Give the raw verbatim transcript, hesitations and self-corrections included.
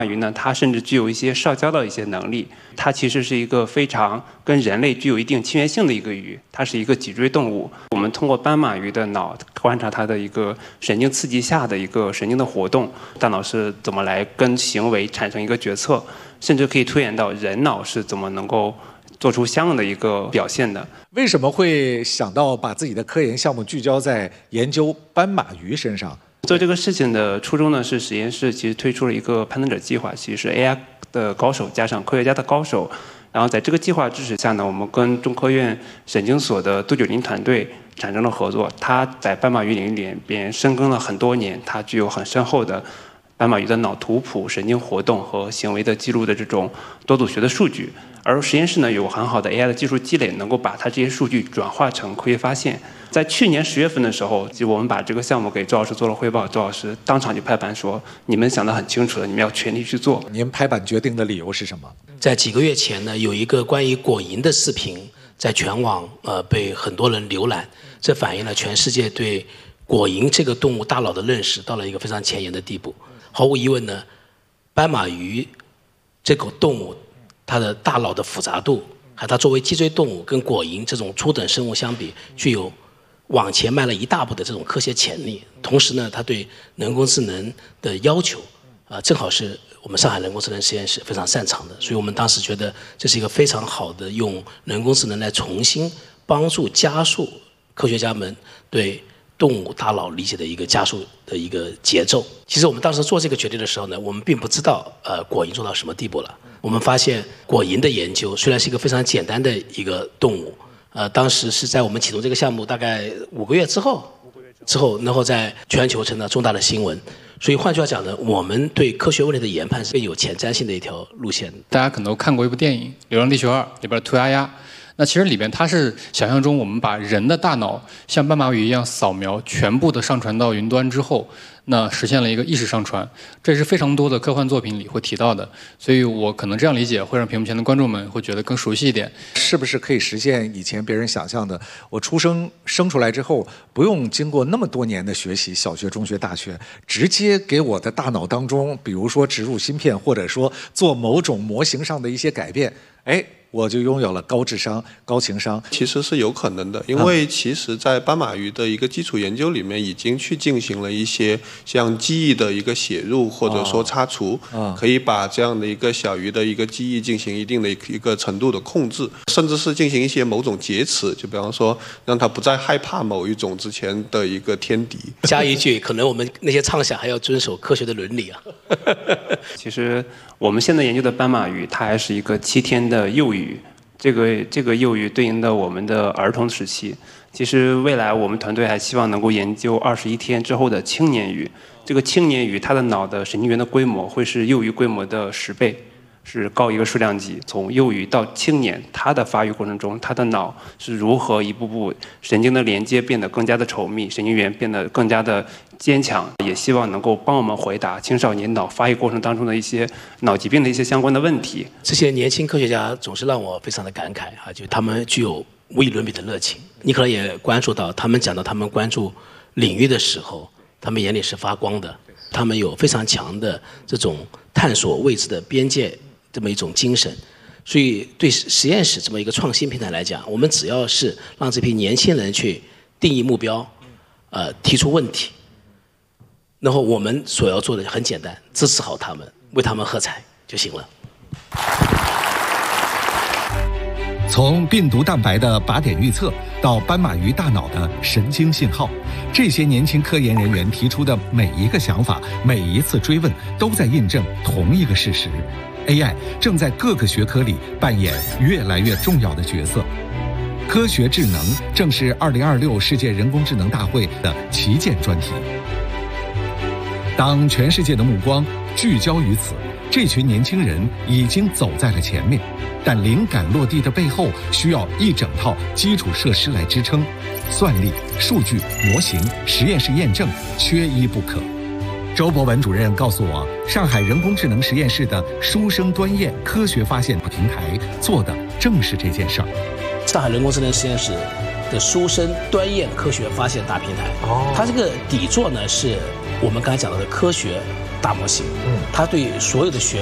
鱼呢，它甚至具有一些社交的一些能力。它其实是一个非常跟人类具有一定亲缘性的一个鱼，它是一个脊椎动物。我们通过斑马鱼的脑观察它的一个神经刺激下的一个神经的活动，大脑是怎么来跟行为产生一个决策，甚至可以推演到人脑是怎么能够做出相应的一个表现的。 为什么会想到把自己的科研项目聚焦在研究斑马鱼身上？ 做这个事情的初衷呢，是实验室其实推出了一个攀登者计划，其实是 A I 的高手加上科学家的高手。然后在这个计划支持下呢，我们跟中科院神经所的杜九林团队产生了合作。他在斑马鱼领域里边深耕了很多年，他具有很深厚的斑马鱼的脑图谱、神经活动和行为的记录的这种多组学的数据。而实验室呢有很好的 A I 的技术积累，能够把它这些数据转化成科学发现。在去年十月份的时候，就我们把这个项目给周老师做了汇报，周老师当场就拍板说：“你们想得很清楚了，你们要全力去做。” 您拍板决定的理由是什么？ 在几个月前呢，有一个关于果蝇的视频在全网呃被很多人浏览，这反映了全世界对果蝇这个动物大脑的认识到了一个非常前沿的地步。毫无疑问呢，斑马鱼这个动物它的大脑的复杂度，还有它作为脊椎动物跟果蝇这种初等生物相比，具有往前迈了一大步的这种科学潜力。同时呢，它对人工智能的要求，啊、呃，正好是我们上海人工智能实验室非常擅长的。所以我们当时觉得这是一个非常好的用人工智能来重新帮助加速科学家们对动物大脑理解的一个加速的一个节奏。其实我们当时做这个决定的时候呢，我们并不知道呃果蝇做到什么地步了。我们发现果蝇的研究虽然是一个非常简单的一个动物，呃，当时是在我们启动这个项目大概五个月之后，之后然后在全球成了重大的新闻。所以换句话讲呢，我们对科学问题的研判是更有前瞻性的一条路线。 大家可能都看过一部电影《流浪地球二》里边的兔丫丫。那其实里边它是想象中我们把人的大脑像斑马鱼一样扫描，全部的上传到云端之后，那实现了一个意识上传，这是非常多的科幻作品里会提到的，所以我可能这样理解会让屏幕前的观众们会觉得更熟悉一点。 是不是可以实现以前别人想象的，我出生生出来之后不用经过那么多年的学习，小学、中学、大学，直接给我的大脑当中，比如说植入芯片，或者说做某种模型上的一些改变，哎，我就拥有了高智商、高情商。 其实是有可能的，因为其实在斑马鱼的一个基础研究里面，已经去进行了一些像记忆的一个写入或者说擦除，哦、可以把这样的一个小鱼的一个记忆进行一定的一个程度的控制，甚至是进行一些某种劫持，就比方说让它不再害怕某一种之前的一个天敌。 加一句，可能我们那些畅想还要遵守科学的伦理啊。 其实我们现在研究的斑马鱼，它还是一个七天的幼鱼。这个这个幼鱼对应的我们的儿童时期。其实未来我们团队还希望能够研究二十一天之后的青年鱼。这个青年鱼它的脑的神经元的规模会是幼鱼规模的十倍，是高一个数量级。从幼鱼到青年，它的发育过程中，它的脑是如何一步步神经的连接变得更加的稠密，神经元变得更加的坚强，也希望能够帮我们回答青少年脑发育过程当中的一些脑疾病的一些相关的问题。 这些年轻科学家总是让我非常的感慨啊，就他们具有无与伦比的热情。你可能也关注到，他们讲到他们关注领域的时候，他们眼里是发光的，他们有非常强的这种探索未知的边界这么一种精神。所以对实验室这么一个创新平台来讲，我们只要是让这批年轻人去定义目标，呃，提出问题，然后我们所要做的很简单，支持好他们，为他们喝彩就行了。 从病毒蛋白的靶点预测到斑马鱼大脑的神经信号，这些年轻科研人员提出的每一个想法，每一次追问，都在印证同一个事实： A I 正在各个学科里扮演越来越重要的角色。科学智能正是二零二六世界人工智能大会的旗舰专题。当全世界的目光聚焦于此，这群年轻人已经走在了前面，但灵感落地的背后需要一整套基础设施来支撑，算力、数据、模型、实验室验证缺一不可。周博文主任告诉我，上海人工智能实验室的书生端砚科学发现平台做的正是这件事儿。 上海人工智能实验室的书生端砚科学发现大平台，哦，它这个底座呢是我们刚才讲到的科学大模型，嗯，它对所有的学